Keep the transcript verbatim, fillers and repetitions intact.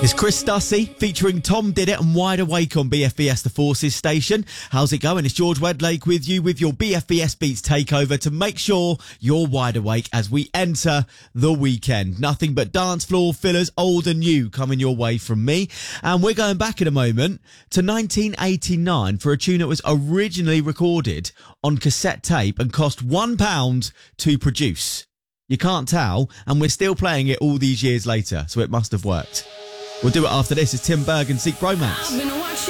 It's Chris Stussy featuring Tom Did It and Wide Awake on B F B S The Forces station. How's it going? It's George Wedlake with you with your B F B S Beats takeover to make sure you're wide awake as we enter the weekend. Nothing but dance floor fillers, old and new, coming your way from me. And we're going back in a moment to nineteen eighty-nine for a tune that was originally recorded on cassette tape and cost one pound to produce. You can't tell, and we're still playing it all these years later, so it must have worked. We'll do it after this. It's Tim Berg and Seek Bromance.